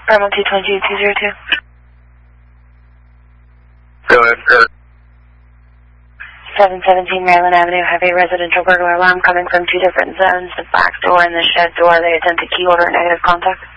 Bravo 222-202. Go ahead, sir. 717 Maryland Avenue, have a residential burglar alarm coming from two different zones, the back door and the shed door. They attempt to key order negative contact.